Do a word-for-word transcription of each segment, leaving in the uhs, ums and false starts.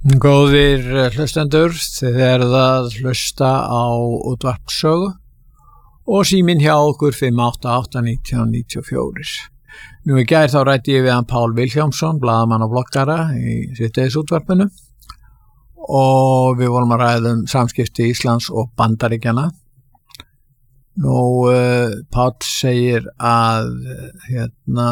Góðir hlustendur, þið eruð að hlusta á útvarpssögu og síminn hjá okkur fimm átta átta nítján níutíu og fjögur. Nú í gær þá ræddi ég við hann Pál Vilhjálmsson, blaðamann og bloggara í síðdegisútvarpinu og við vorum að ræða um samskipti Íslands og Bandaríkjanna. Nú uh, Pál segir að hérna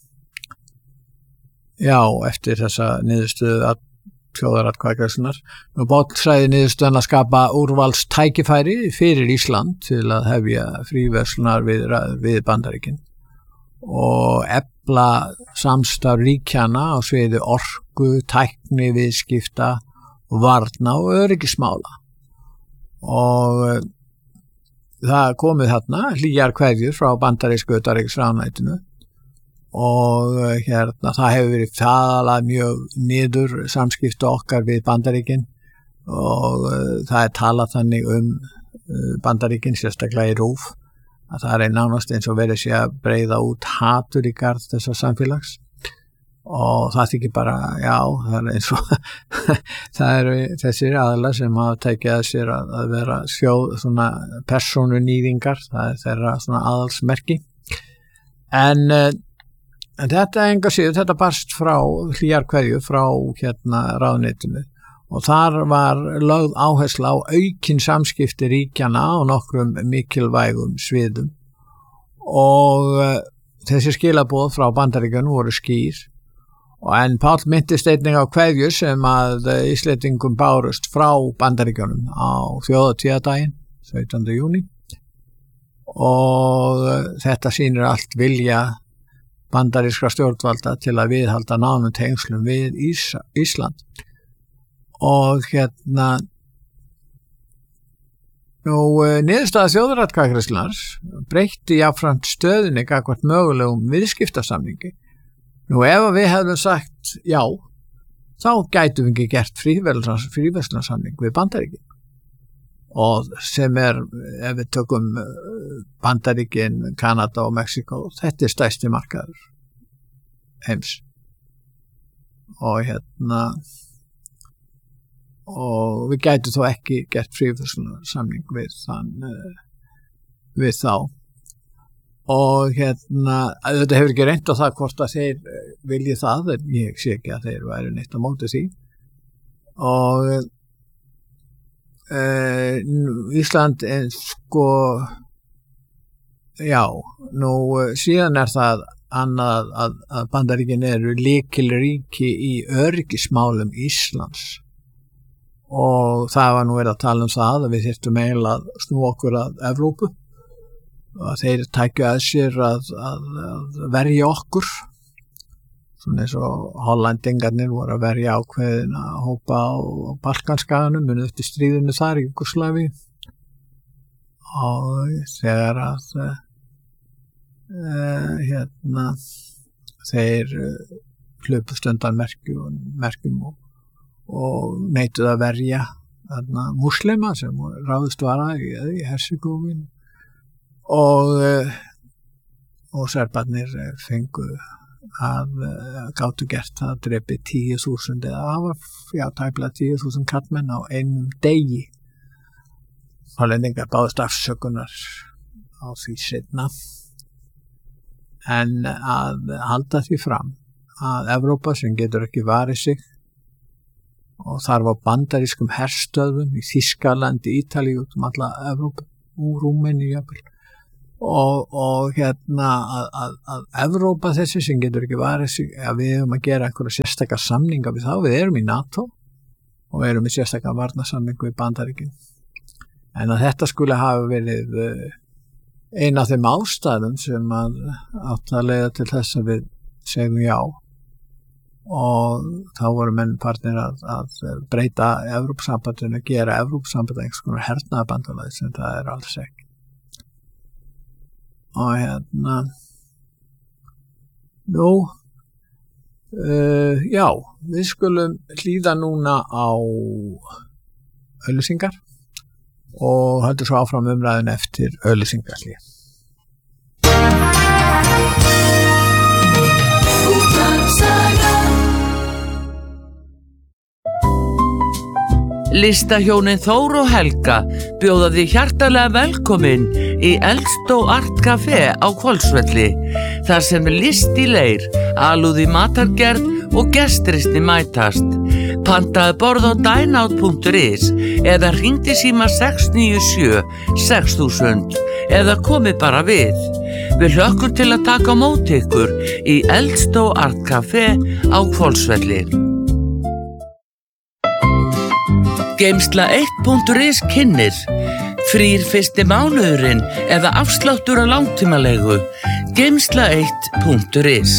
já, eftir þessa niðurstöðu að þjóðaratkvæðagreiðslunnar. Nú Páll sagði niðurstöðuna að skapa úrvalstækifæri fyrir Ísland til að hefja fríverslunar við, við Bandaríkin og efla samstarf ríkjanna á sviði orku, tækni, viðskipta og varna og öryggismála. Og það komið þarna hlýjar kveðjur frá bandarísku utanríkisráðuneytinu og hérna það hefur verið fæðalað mjög niður samskipti okkar við Bandaríkin og uh, það er talað þannig um uh, Bandaríkin sérstaklega í RÚV að það er nánast eins og verið sé að breiða út hatur í garð þessa samfélags og það þykir bara, já, það er eins og það eru þessir aðilar sem hafa tekið að sér að, að vera sjóð svona persónunýðingar, það er þeirra svona aðalsmerki en uh, En þetta enga síður, þetta barst frá hlýjar kveðju frá hérna ráðuneytinu og þar var lögð áhersla á aukin samskipti ríkjanna á nokkrum mikilvægum sviðum og uh, þessi skilaboð frá Bandaríkjunum voru skýr og en Páll minntist einnig á kveðju sem að uh, Íslendingum bárust frá Bandaríkjunum á þjóðhátíðardaginn sautjánda júní og uh, þetta sýnir allt vilja bandarískra stjórnvalda til að viðhalda nánum tengslum við Ís Ísland og hérna nú niðurstaða þjóðaratkvæðagreiðslunnar breytti jafnframt stöðunni gagnvart mögulegum viðskiptasamningi. Nú ef við hefðum sagt já, þá gætum við ekki gert fríverslunarsamning við Bandaríkin og sem er, ef við tökum Bandaríkin, Kanada og Mexíkó, þetta er stærsti markaður heims og hérna og við gætum þó ekki gert fríverslunarsamning við þann við þá og hérna þetta hefur ekki reynt á það hvort að þeir vilji það, en ég sé ekki að þeir væru neitt á móti því og Uh, Ísland en sko já, nú uh, síðan er það annað að, að Bandaríkin eru lykilríki í öryggismálum Íslands og það var nú verið að tala um það að við þyrftum eiginlega að snúa okkur að Evrópu og að þeir tækju að sér að, að, að verja okkur svona eins og Hollendingarnir voru að verja ákveðin að hópa á Balkanskaganum munið eftir stríðinu þar í Júgóslavíu og þegar að uh, hérna þeir uh, hlupust undan merkjum, merkjum og, og neituð að verja þarna múslima sem ráðist var að í, í Hersegóvínu og uh, og serbarnir fengu að uh, gátu gert það að drepi tíu þúsund eða það var, já, tæplega tíu þúsund kallmenn á einum degi. Hollendingar báðust afsökunar á því seinna en að halda því fram að Evrópa sem getur ekki varið sig og þar var bandarískum herstöðum í Þýskalandi, Ítalíu, út um alla Evrópu, úr Rúmeníu jafnvel og, og hérna að, að, að Evrópa þessi sem getur ekki varið sig að við erum að gera einhverja sérstakar samninga við þá, við erum í NATO og við erum í sérstakar varnarsamningu við Bandaríkin en að þetta skulle hafa verið eina af þeim ástæðum sem að átt að leiða til þess að við segjum já og þá voru menn farnir að, að breyta Evrópusambandinu, gera Evrópusambandinu einhvers konar hernaðarbandalagi sem það er alls ekki og hérna nú uh, já, við skulum hlýða núna á auglýsingar og heldur svo áfram umræðin eftir auglýsingarhlé. Listahjónin Þór og Helga bjóða þig hjartalega velkomin í Eldstó Art Café á Hvolsvelli, þar sem list í leir, alúð í matargerð og gestristi mætast. Pantaðu borð á dineout punktur is eða hringdu í síma sex níu sjö sex þúsund eða komið bara við. Við hlökkum til að taka á móti ykkur í Eldstó Art Café á Hvolsvelli. Geymsla eitt punktur is kynnir frýr fyrsti mánuðurinn eða afsláttur á langtímalegu. Geymsla eitt punktur is.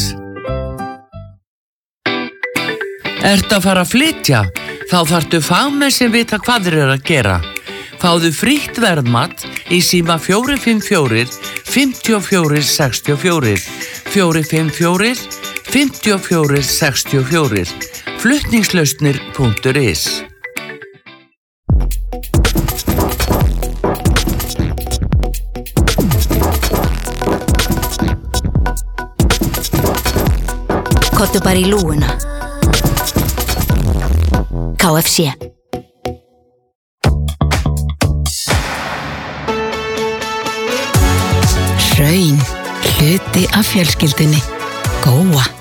Ertu að fara að flytja? Þá þarftu fagmenn sem vita hvað þeir eru að gera. Fáðu frítt verðmat í síma fjögur fimm fjögur fimm fjögur sex fjögur, fjögur fimm fjögur fimm fjögur sex fjögur, flutningslausnir punktur is. Kottu bara í lúguna. K F C. Hraun, hluti af fjölskyldunni. Góa.